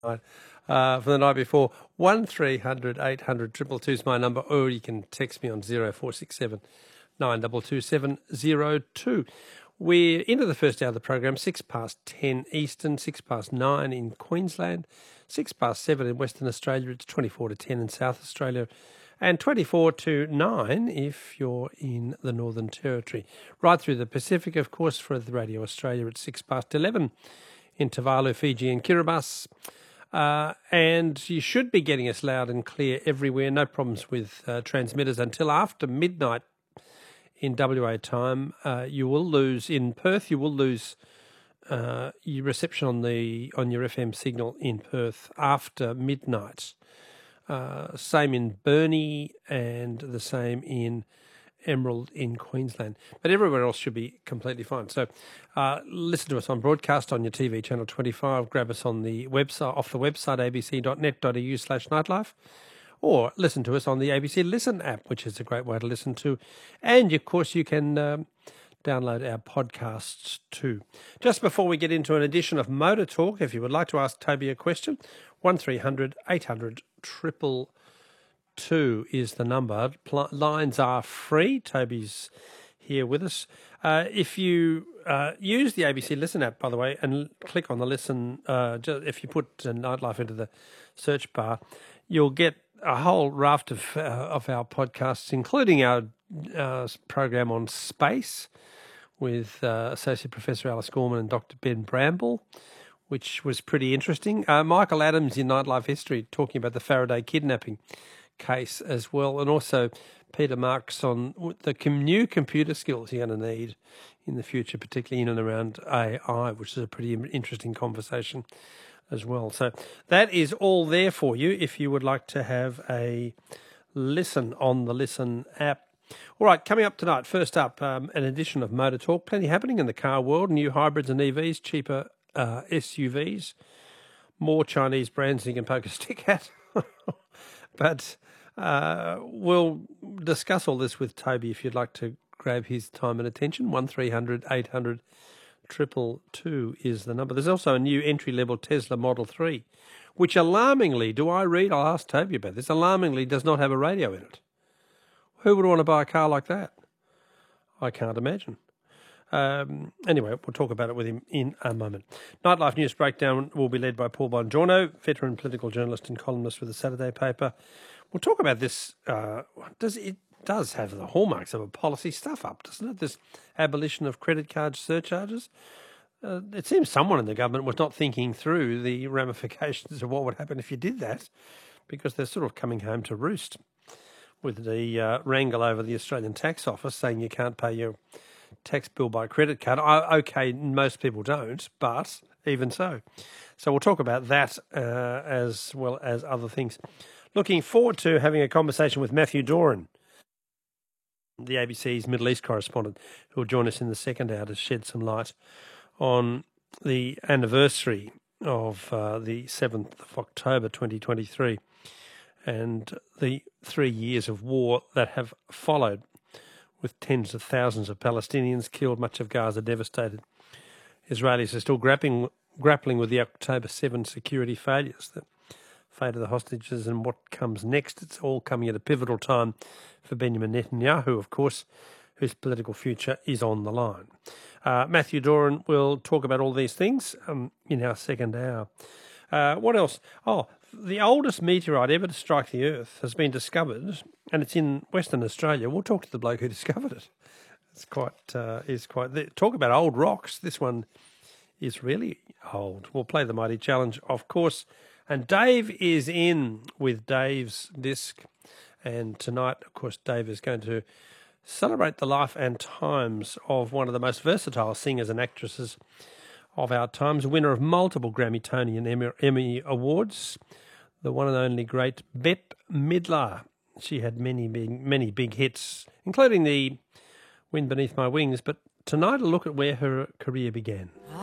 for the night before. 1300 800 222 is my number, or you can text me on 0467 922 702. We're into the first hour of the program, 10:06 Eastern, 9:06 in Queensland, 7:06 in Western Australia. It's 10 in South Australia, and 9 if you're in the Northern Territory. Right through the Pacific, of course, for the Radio Australia, it's 11 in Tuvalu, Fiji and Kiribati. And you should be getting us loud and clear everywhere. No problems with transmitters until after midnight in WA time. You will lose in Perth. You will lose your reception on your FM signal in Perth after midnight. Same in Burnie and the same in Emerald in Queensland, but everywhere else should be completely fine. So listen to us on broadcast on your TV channel 25, grab us on the website, off the website abc.net.au/nightlife, or listen to us on the ABC Listen app, which is a great way to listen to. And of course you can download our podcasts too. Just before we get into an edition of Motor Talk, if you would like to ask Toby a question, 1300 800 222 is the number. Lines are free. Toby's here with us. If you use the ABC Listen app, by the way, and click on the Listen, if you put Nightlife into the search bar, you'll get a whole raft of our podcasts, including our program on space with Associate Professor Alice Gorman and Dr. Ben Bramble, which was pretty interesting. Michael Adams in Nightlife History talking about the Faraday kidnapping case as well, and also Peter Marks on the new computer skills you're going to need in the future, particularly in and around AI, which is a pretty interesting conversation as well. So that is all there for you if you would like to have a listen on the Listen app. All right, coming up tonight, first up, an edition of Motor Talk. Plenty happening in the car world, new hybrids and EVs, cheaper SUVs, more Chinese brands you can poke a stick at. But we'll discuss all this with Toby if you'd like to grab his time and attention. 1300 800 222 is the number. There's also a new entry-level Tesla Model 3, which alarmingly, I'll ask Toby about this, alarmingly does not have a radio in it. Who would want to buy a car like that? I can't imagine. Anyway, we'll talk about it with him in a moment. Nightlife News Breakdown will be led by Paul Bongiorno, veteran political journalist and columnist with the Saturday paper. We'll talk about this. It does have the hallmarks of a policy stuff-up, doesn't it? This abolition of credit card surcharges. It seems someone in the government was not thinking through the ramifications of what would happen if you did that, because they're sort of coming home to roost with the wrangle over the Australian Tax Office saying you can't pay your tax bill by credit card. Okay, most people don't, but even so. So we'll talk about that as well as other things. Looking forward to having a conversation with Matthew Doran, the ABC's Middle East correspondent, who will join us in the second hour to shed some light on the anniversary of the 7th of October 2023 and the 3 years of war that have followed, with tens of thousands of Palestinians killed, much of Gaza devastated. Israelis are still grappling with the October 7 security failures, the fate of the hostages and what comes next. It's all coming at a pivotal time for Benjamin Netanyahu, of course, whose political future is on the line. Matthew Doran will talk about all these things in our second hour. What else? Oh, the oldest meteorite ever to strike the Earth has been discovered, and it's in Western Australia. We'll talk to the bloke who discovered it. It's quite. Talk about old rocks. This one is really old. We'll play the Mighty Challenge, of course, and Dave is in with Dave's Disc, and tonight, of course, Dave is going to celebrate the life and times of one of the most versatile singers and actresses of our times, winner of multiple Grammy, Tony and Emmy Awards, the one and only great Bette Midler. She had many big hits, including the Wind Beneath My Wings, but tonight a look at where her career began.